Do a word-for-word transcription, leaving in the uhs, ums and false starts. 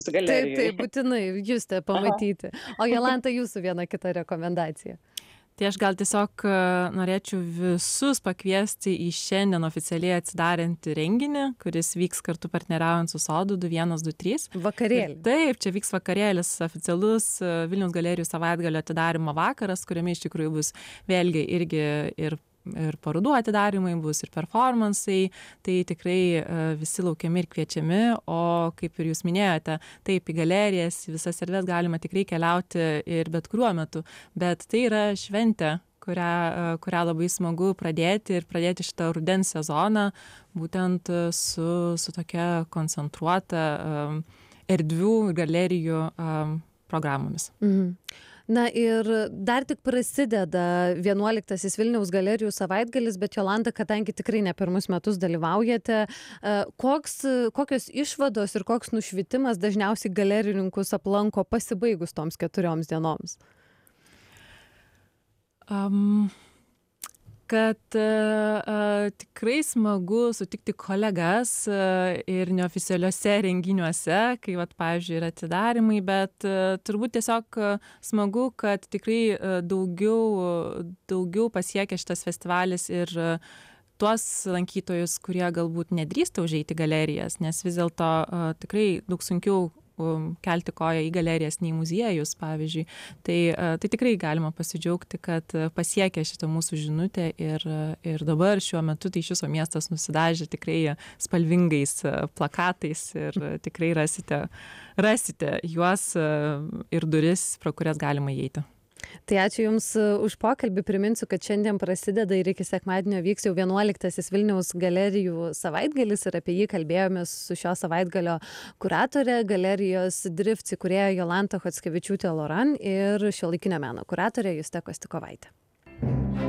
Taip, galerijoj. taip, būtinai Justę Aha. pamatyti. O Jolanta, jūsų viena kita rekomendacija? Tai aš gal tiesiog norėčiau visus pakviesti į šiandien oficialiai atsidarantį renginį, kuris vyks kartu partneriaujant su sodu du vienas du trys. Vakarėlį. Taip, čia vyks vakarėlis, oficialus Vilniaus galerijų savaitgalio atidarymo vakaras, kuriame iš tikrųjų bus vėlgi irgi ir ir parodų atidarymai, bus ir performansai, tai tikrai visi laukiami ir kviečiami, o kaip ir jūs minėjote, taip, į galerijas, visas erdves galima tikrai keliauti ir bet kuriuo metu, bet tai yra šventė, kurią, kurią labai smagu pradėti ir pradėti šitą rudens sezoną, būtent su, su tokia koncentruota erdvių galerijų programomis. Mhm. Na ir dar tik prasideda vienuoliktasis Vilniaus galerijų savaitgalis, bet Jolanta, kadangi tikrai ne pirmus metus dalyvaujate, koks, kokios išvados ir koks nušvitimas dažniausiai galerininkus aplanko pasibaigus toms keturioms dienoms? Um, kad uh, tikrai smagu sutikti kolegas uh, ir neoficialiuose renginiuose, kai, vat, pavyzdžiui, yra atidarymai, bet uh, turbūt tiesiog uh, smagu, kad tikrai uh, daugiau, daugiau pasiekia šitas festivalis ir uh, tuos lankytojus, kurie galbūt nedrįsta užeiti galerijas, nes vis dėlto uh, tikrai daug sunkiau kelti koją į galerijas nei muziejus, pavyzdžiui. Tai, tai tikrai galima pasidžiaugti, kad pasiekė šitą mūsų žinutę ir, ir dabar šiuo metu tai iš viso miestas nusidažė tikrai spalvingais plakatais ir tikrai rasite, rasite juos ir duris, pro kurias galima įeiti. Tai ačiū Jums už pokalbį. Priminsiu, kad šiandien prasideda ir iki sekmadienio vyks jau vienuoliktasis Vilniaus galerijų savaitgalis ir apie jį kalbėjomės su šio savaitgalio kuratore, galerijos Drifts įkūrėja Jolanta Chockevičiūtė Loran ir šiuolaikinio meno kuratorė Justė Kostikovaitė.